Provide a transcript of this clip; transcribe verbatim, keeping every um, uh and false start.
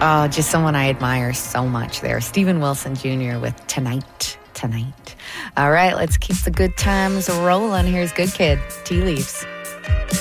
Oh, just someone I admire so much there. Steven Wilson Junior with Tonight, Tonight. All right, let's keep the good times rolling. Here's Good Kid, Tea Leaves.